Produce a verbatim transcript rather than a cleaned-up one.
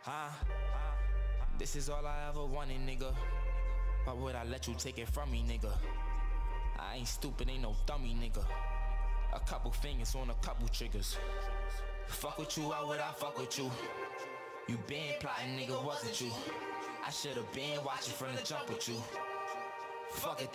Huh? This is all I ever wanted, nigga. Why would I let you take it from me, nigga? I ain't stupid, ain't no dummy, nigga. A couple fingers on a couple triggers. Fuck with you, why would I fuck with you? You been plotting, nigga, wasn't you? I should've been watching from the jump with you. Fuck it.